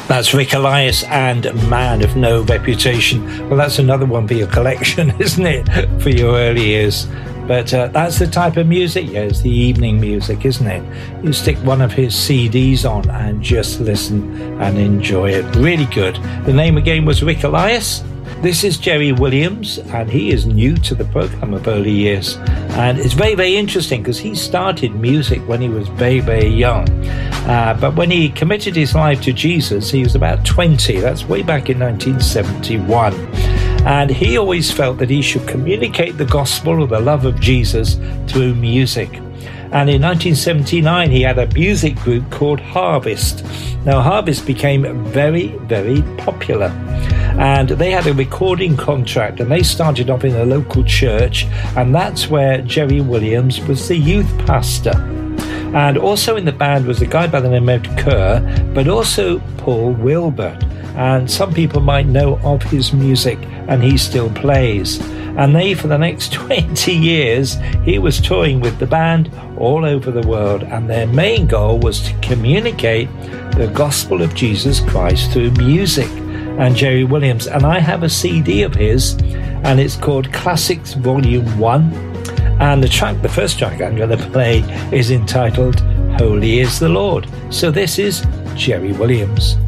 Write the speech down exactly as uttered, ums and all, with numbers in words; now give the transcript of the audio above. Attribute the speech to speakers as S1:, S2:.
S1: That's Rick Elias and Man of No Reputation. Well, that's another one for your collection, isn't it? For your early years. But uh, that's the type of music, yeah, it's the evening music, isn't it? You stick one of his C Ds on and just listen and enjoy it. Really good. The name again was Rick Elias. This is Jerry Williams, and he is new to the program of early years. And it's very, very interesting because he started music when he was very, very young. Uh, but when he committed his life to Jesus, he was about twenty. That's way back in nineteen seventy-one. And he always felt that he should communicate the gospel or the love of Jesus through music. And in nineteen seventy-nine, he had a music group called Harvest. Now, Harvest became very, very popular. And they had a recording contract, and they started off in a local church, and that's where Jerry Williams was the youth pastor. And also in the band was a guy by the name of Kerr, but also Paul Wilbert. And some people might know of his music, and he still plays. And they, for the next twenty years, he was touring with the band all over the world, and their main goal was to communicate the gospel of Jesus Christ through music. And Jerry Williams, and I have a C D of his, and it's called Classics Volume one, and the track, the first track I'm going to play is entitled Holy is the Lord. So this is Jerry Williams.